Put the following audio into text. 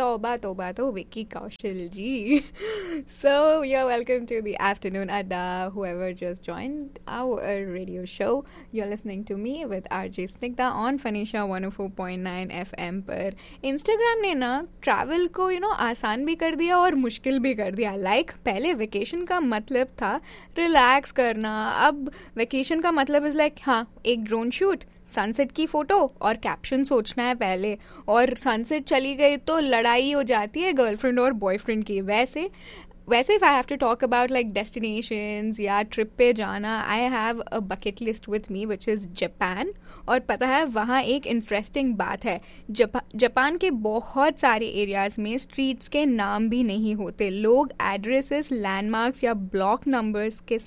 Toba Toba to Vicky Kaushal ji. So you're welcome to the afternoon Adda. Whoever just joined our radio show, you're listening to me with RJ Snigdha on Fanisha 104.9 FM पर. Instagram ने ना travel को आसान भी कर दिया और मुश्किल भी कर दिया. Like पहले vacation का मतलब था relax करना. अब vacation का मतलब is like हाँ एक drone shoot, सनसेट की फ़ोटो और कैप्शन सोचना है पहले, और सनसेट चली गई तो लड़ाई हो जाती है गर्लफ्रेंड और बॉयफ्रेंड की. वैसे if I have to talk about like destinations या ट्रिप पे जाना, I have a bucket list with me which is Japan. और पता है वहाँ एक इंटरेस्टिंग बात है, जापान के बहुत सारे एरियाज़ में स्ट्रीट्स के नाम भी नहीं होते. लोग एड्रेसेस, लैंडमार्क्स या ब्लॉक नंबर्स के